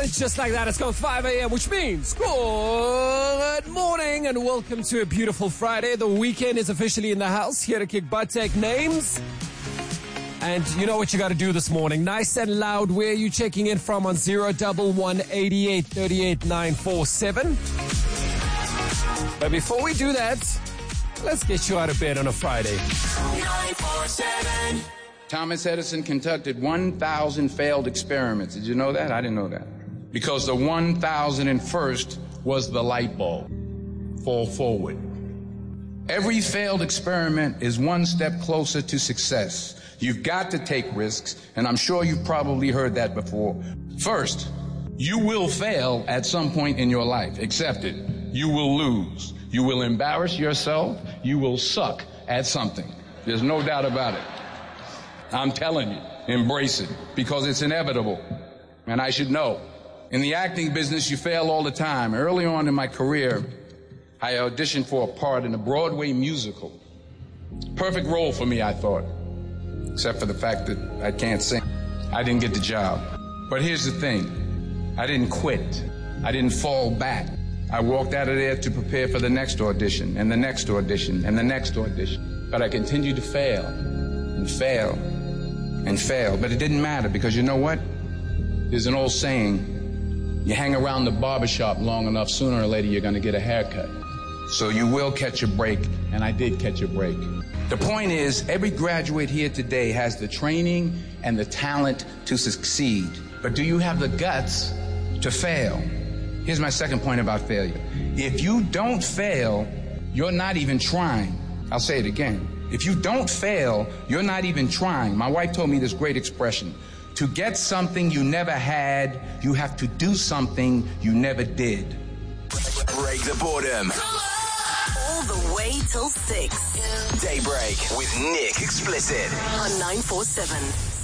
it's just like that. It's gone 5 a.m., which means good morning and welcome to a beautiful Friday. The weekend is officially in the house. Here to kick butt, take names. And you know what you got to do this morning. Nice and loud. Where are you checking in from on 011 88 38 947? But before we do that, let's get you out of bed on a Friday. 947. Thomas Edison conducted 1,000 failed experiments. Did you know that? I didn't know that. Because the 1,001st was the light bulb. Fall forward. Every failed experiment is one step closer to success. You've got to take risks, and I'm sure you've probably heard that before. First, you will fail at some point in your life. Accept it. You will lose. You will embarrass yourself. You will suck at something. There's no doubt about it. I'm telling you, embrace it, because it's inevitable. And I should know. In the acting business, you fail all the time. Early on in my career, I auditioned for a part in a Broadway musical. Perfect role for me, I thought. Except for the fact that I can't sing. I didn't get the job. But here's the thing. I didn't quit. I didn't fall back. I walked out of there to prepare for the next audition, and the next audition, and the next audition. But I continued to fail, and fail, and fail. But it didn't matter, because you know what? There's an old saying, you hang around the barbershop long enough, sooner or later you're going to get a haircut. So you will catch a break, and I did catch a break. The point is, every graduate here today has the training and the talent to succeed. But do you have the guts to fail? Here's my second point about failure. If you don't fail, you're not even trying. I'll say it again. If you don't fail, you're not even trying. My wife told me this great expression. To get something you never had, you have to do something you never did. Break the boredom. All the way till 6. Daybreak with Nick Explicit On 947.